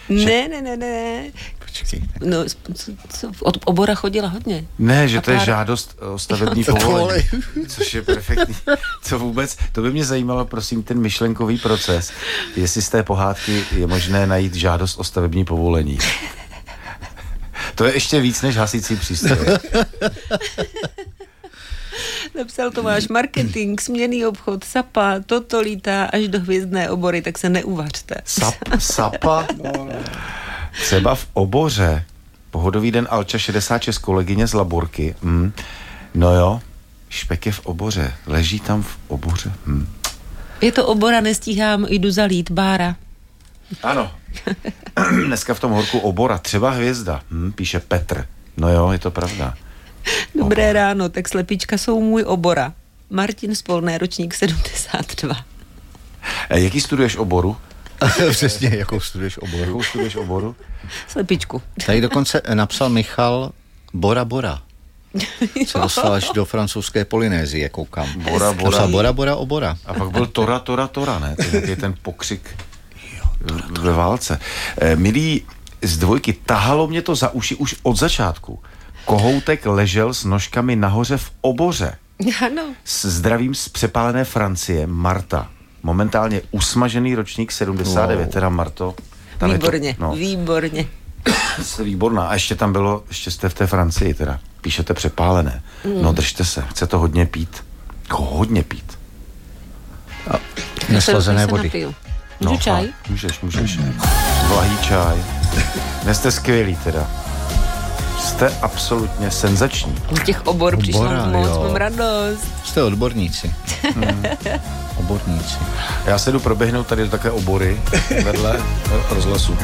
Ne. Počkej. No, od obora chodila hodně. Ne, že to je žádost o stavební povolení. Což je perfektní. Co vůbec? To by mě zajímalo, prosím, ten myšlenkový proces. Jestli z té pohádky je možné najít žádost o stavební povolení. To je ještě víc než hasící přístroj. Napsal Tomáš, marketing, směnný obchod, sapa, toto lítá až do hvězdné obory, tak se neuvařte. Sapa? Třeba v oboře. Pohodový den Alča 66, kolegyně z Laborky. No jo, špek je v oboře. Leží tam v oboře. Je to obora, nestíhám, jdu zalít, Bára. Ano. Dneska v tom horku obora, třeba hvězda. Píše Petr. No jo, je to pravda. Dobré ráno, tak slepička jsou můj obora. Martin Spolné, ročník 72. Jaký studuješ oboru? Přesně, jakou studuješ oboru? Slepičku. Tady dokonce napsal Michal Bora. Se dostal až do francouzské Polynézie, koukám. Bora, obora. A pak byl Tora, ne? To je ten pokřik ve válce. Milí z dvojky, tahalo mě to za uši už od začátku. Kohoutek ležel s nožkami nahoře v oboře. Ano. S zdravím z přepálené Francie, Marta. Momentálně usmažený ročník 79, teda Marto. Výborně, výborně. Jste výborná. A ještě tam bylo, ještě jste v té Francii teda. Píšete přepálené. No držte se, chce to hodně pít. Hodně pít. Neslazené vody. Můžu čaj? Můžeš. Vlahý čaj. Dnes jste skvělí teda. Jste absolutně senzační. Těch obor přišlo moc, mám radost. Jste odborníci. Oborníci. Já se jdu proběhnout tady do také obory vedle rozhlasu.